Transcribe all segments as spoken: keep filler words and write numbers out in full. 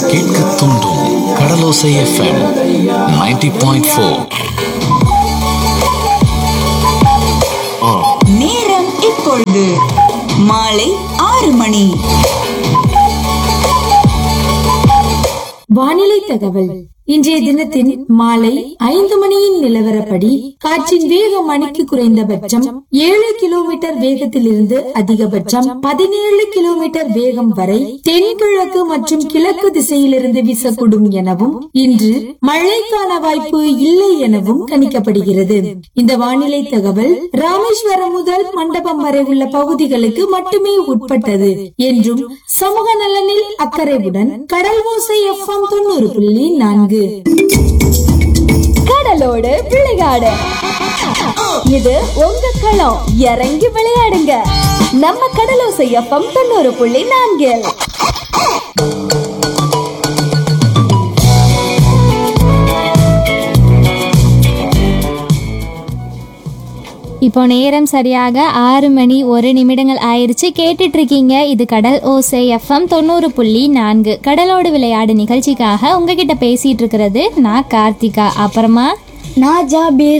கேட்க தூண்டும் கடலோசை FM ninety point four. நேரம் இப்பொழுது மாலை ஆறு மணி. வானிலை தகவல். இன்றைய தினத்தின் மாலை ஐந்து மணியின் நிலவரப்படி காற்றின் வேகம் மணிக்கு குறைந்தபட்சம் ஏழு கிலோமீட்டர் வேகத்திலிருந்து அதிகபட்சம் பதினேழு கிலோமீட்டர் வேகம் வரை தென்கிழக்கு மற்றும் கிழக்கு திசையிலிருந்து வீசக்கூடும் எனவும் இன்று மழைக்கான வாய்ப்பு இல்லை எனவும் கணிக்கப்படுகிறது. இந்த வானிலை தகவல் ராமேஸ்வரம் முதல் மண்டபம் வரை உள்ள பகுதிகளுக்கு மட்டுமே உட்பட்டது என்றும் சமூக நலனில் அக்கறையுடன் கடல் ஓசை எஃப்எம் தொண்ணூறு புள்ளி நான்கு. கடலோடு விளையாடு, இது உங்க களம். இறங்கி விளையாடுங்க நம்ம கடலோசை எஃப்எம் தொண்ணூறு புள்ளி நான்கில். இப்போ நேரம் சரியாக ஆறு மணி ஒரு நிமிடங்கள் ஆயிடுச்சு. கேட்டுட்டு இருக்கீங்க இது கடல் ஓசை எஃப்எம் தொண்ணூறு புள்ளி நான்கு. கடலோடு விளையாடு நிகழ்ச்சிக்காக உங்ககிட்ட பேசிட்டு இருக்கிறது நான் கார்த்திகா, அப்புறமா நான் ஜாபீர்.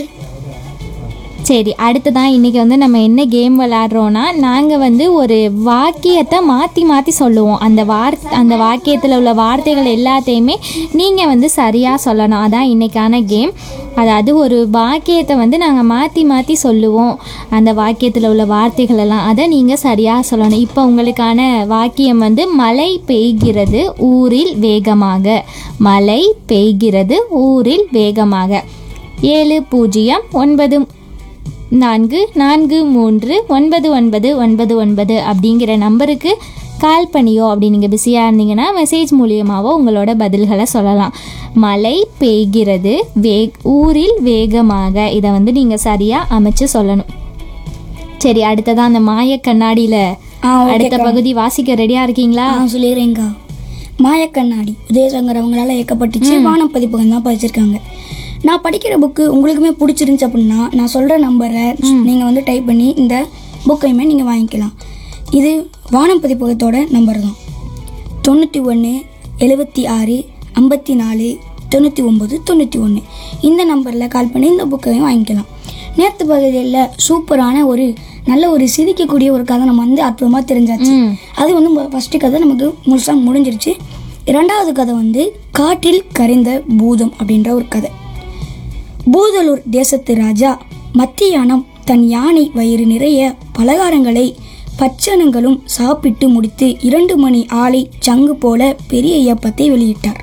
சரி, அடுத்ததான் இன்றைக்கி வந்து நம்ம என்ன கேம் விளையாடுறோன்னா, நாங்கள் வந்து ஒரு வாக்கியத்தை மாற்றி மாற்றி சொல்லுவோம். அந்த வார் அந்த வாக்கியத்தில் உள்ள வார்த்தைகள் எல்லாத்தையுமே நீங்கள் வந்து சரியாக சொல்லணும். அதான் இன்றைக்கான கேம். அதாவது ஒரு வாக்கியத்தை வந்து நாங்கள் மாற்றி மாற்றி சொல்லுவோம். அந்த வாக்கியத்தில் உள்ள வார்த்தைகள் எல்லாம் அதை நீங்கள் சரியாக சொல்லணும். இப்போ உங்களுக்கான வாக்கியம் வந்து மழை பெய்கிறது ஊரில் வேகமாக. மழை பெய்கிறது ஊரில் வேகமாக. ஏழு பூஜ்ஜியம் ஒன்பது நான்கு நான்கு மூன்று ஒன்பது ஒன்பது ஒன்பது ஒன்பது அப்படிங்கிற நம்பருக்கு கால் பண்ணியோ, அப்படி நீங்கள் பிஸியாக இருந்தீங்கன்னா மெசேஜ் மூலியமாகவோ உங்களோட பதில்களை சொல்லலாம். மழை பெய்கிறது வே ஊரில் வேகமாக. இதை வந்து நீங்கள் சரியாக அமைச்சு சொல்லணும். சரி, அடுத்ததான் அந்த மாய கண்ணாடியில் அடுத்த பகுதி வாசிக்க ரெடியாக இருக்கீங்களா? சொல்லிடுறேங்கா. மாயக்கண்ணாடி உதயசங்கர் அவங்களால இயக்கப்பட்டுச்சு. வானம் பதிப்பகம் தான் பதிச்சிருக்காங்க. நான் படிக்கிற புக்கு உங்களுக்குமே பிடிச்சிருந்துச்சு அப்படின்னா நான் சொல்கிற நம்பரை நீங்கள் வந்து டைப் பண்ணி இந்த புக்கையுமே நீங்கள் வாங்கிக்கலாம். இது வானம் பதிப்பகத்தோட நம்பர் தான். தொண்ணூற்றி ஒன்று எழுபத்தி ஆறு ஐம்பத்தி நாலு தொண்ணூற்றி ஒம்பது தொண்ணூற்றி ஒன்று. இந்த நம்பரில் கால் பண்ணி இந்த புக்கையும் வாங்கிக்கலாம். நேற்று பகுதியில் சூப்பரான ஒரு நல்ல ஒரு சிரிக்கக்கூடிய ஒரு கதை நம்ம வந்து அற்புதமாக தெரிஞ்சாச்சு. அது வந்து ஃபஸ்ட்டு கதை நமக்கு முழுசாக முடிஞ்சிருச்சு. இரண்டாவது கதை வந்து காற்றில் கரைந்த பூதம் அப்படின்ற ஒரு கதை. பூதலூர் தேசத்து ராஜா மத்தியானம் தன் யானை வயிறு நிறைய பலகாரங்களை பச்சனங்களும் சாப்பிட்டு முடித்து இரண்டு மணி ஆளை சங்கு போல பெரிய ஏப்பத்தை வெளியிட்டார்.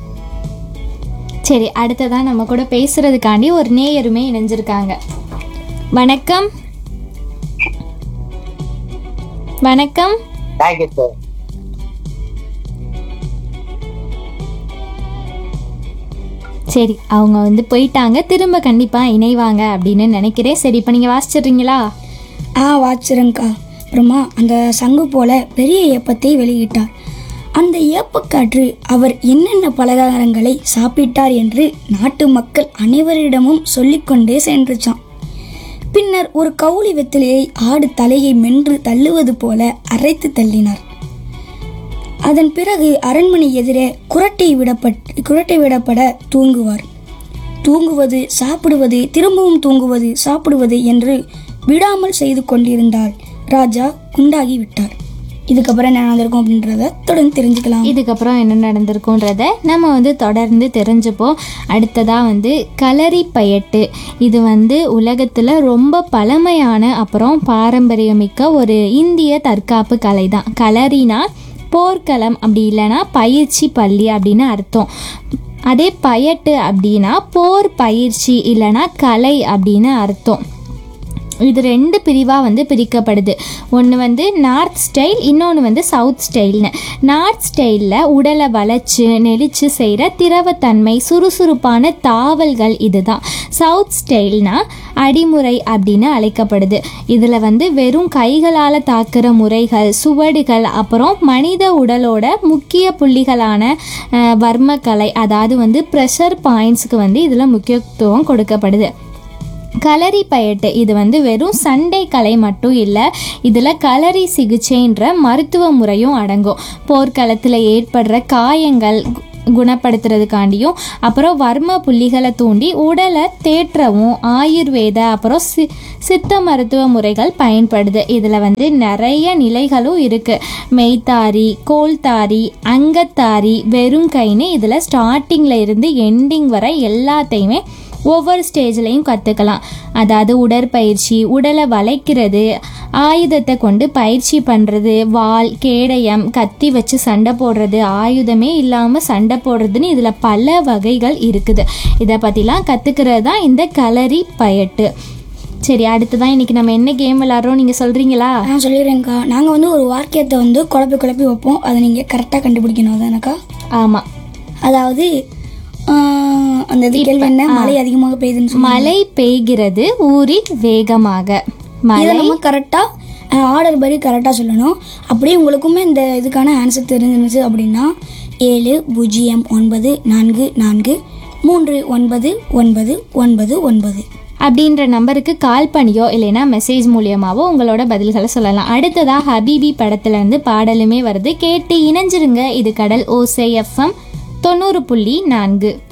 சரி, அடுத்ததான் நம்ம கூட பேசுறதுக்காண்டி ஒரு நேயருமே இணைஞ்சிருக்காங்க. வணக்கம். வணக்கம். சரி, அவங்க வந்து போயிட்டாங்க. திரும்ப கண்டிப்பாக இணைவாங்க அப்படின்னு நினைக்கிறேன். சரி, இப்போ நீங்கள் வாசிச்சிட்றீங்களா? ஆ வாசிச்சிருங்கக்கா. அப்புறமா அந்த சங்கு போல பெரிய ஏப்பத்தை வெளியிட்டார். அந்த ஏப்பக்காற்று அவர் என்னென்ன பலகாரங்களை சாப்பிட்டார் என்று நாட்டு மக்கள் அனைவரிடமும் சொல்லிக்கொண்டே சென்றுச்சான். பின்னர் ஒரு கவுளி வெத்திலையை ஆடு தலையை மென்று தள்ளுவது போல அரைத்து தள்ளினார். அதன் பிறகு அரண்மனை எதிரே குரட்டை விடப்பட்டு குரட்டை விடப்பட தூங்குவார். தூங்குவது சாப்பிடுவது திரும்பவும் தூங்குவது சாப்பிடுவது என்று விடாமல் செய்து கொண்டிருந்தால் ராஜா குண்டாகி விட்டார். இதுக்கப்புறம் என்ன நடந்திருக்கும் அப்படின்றத தொடர்ந்து தெரிஞ்சுக்கலாம். இதுக்கப்புறம் என்ன நடந்திருக்கும்ன்றத நம்ம வந்து தொடர்ந்து தெரிஞ்சுப்போம். அடுத்ததாக வந்து களரி பயட்டு. இது வந்து உலகத்தில் ரொம்ப பழமையான அப்புறம் பாரம்பரியமிக்க ஒரு இந்திய தற்காப்பு கலை தான். களரினா போர்க்களம், அப்படி இல்லைன்னா பயிற்சி பள்ளி அப்படின்னு அர்த்தம். அதே பயட்டு அப்படின்னா போர் பயிற்சி இல்லைன்னா கலை அப்படின்னு அர்த்தம். இது ரெண்டு பிரிவாக வந்து பிரிக்கப்படுது. ஒன்று வந்து நார்த் ஸ்டைல், இன்னொன்று வந்து சவுத் ஸ்டைல்னு. நார்த் ஸ்டைலில் உடலை வளைச்சு நெளிச்சு செய்கிற திரவத்தன்மை சுறுசுறுப்பான தாவல்கள் இதுதான். சவுத் ஸ்டைல்னா அடிமுறை அப்படின்னு அழைக்கப்படுது. இதில் வந்து வெறும் கைகளால் தாக்குற முறைகள், சுவடுகள், அப்புறம் மனித உடலோட முக்கிய புள்ளிகளான வர்மக்கலை, அதாவது வந்து ப்ரெஷர் பாயிண்ட்ஸுக்கு வந்து இதில் முக்கியத்துவம் கொடுக்கப்படுது. களரி பயட்டு இது வந்து வெறும் சண்டை கலை மட்டும் இல்லை, இதில் களரி சிகிச்சைன்ற மருத்துவ முறையும் அடங்கும். போர்க்களத்தில் ஏற்படுற காயங்கள் குணப்படுத்துறதுக்காண்டியும் அப்புறம் வர்ம புள்ளிகளை தூண்டி உடலை தேற்றவும் ஆயுர்வேத அப்புறம் சி சித்த மருத்துவ முறைகள் பயன்படுது. இதில் வந்து நிறைய நிலைகளும் இருக்குது. மெய்த்தாரி, கோல்தாரி, அங்கத்தாரி, வெறுங்கைன்னு இதில் ஸ்டார்டிங்கில் இருந்து எண்டிங் வரை எல்லாத்தையுமே ஒவ்வொரு ஸ்டேஜ்லையும் கற்றுக்கலாம். அதாவது உடற்பயிற்சி, உடலை வளைக்கிறது, ஆயுதத்தை கொண்டு பயிற்சி பண்ணுறது, வாள், கேடயம், கத்தி வச்சு சண்டை போடுறது, ஆயுதமே இல்லாமல் சண்டை போடுறதுன்னு இதில் பல வகைகள் இருக்குது. இதை பற்றிலாம் கற்றுக்கிறது தான் இந்த களரி பயட்டு. சரி, அடுத்ததான் இன்னைக்கு நம்ம என்ன கேம் விளாட்றோம் நீங்கள் சொல்கிறீங்களா? நான் சொல்லிடுறேங்க்கா. நாங்கள் வந்து ஒரு வாக்கியத்தை வந்து குழப்பி குழப்பி வைப்போம், அதை நீங்கள் கரெக்டாக கண்டுபிடிக்கணும் தானக்கா? ஆமாம். அதாவது அந்த கேள்வி என்ன? மழை அதிகமாக பெய்யுதுன்னு. மழை பெய்கிறது ஊரில் வேகமாக. மழை நம்ம கரெக்டாக ஆர்டர் படி கரெக்டாக சொல்லணும். அப்படியே உங்களுக்குமே இந்த இதுக்கான ஆன்சர் தெரிஞ்சிருந்துச்சு அப்படின்னா ஏழு பூஜ்ஜியம் ஒன்பது நான்கு நான்கு மூன்று ஒன்பது ஒன்பது ஒன்பது ஒன்பது அப்படின்ற நம்பருக்கு கால் பண்ணியோ இல்லைன்னா மெசேஜ் மூலியமாவோ உங்களோட பதில்களை சொல்லலாம். அடுத்ததாக ஹபீபி படத்துலேருந்து பாடலுமே வருது, கேட்டு இணைஞ்சிருங்க. இது கடல் ஓசை எஃப்எம் தொண்ணூறு புள்ளி நான்கு.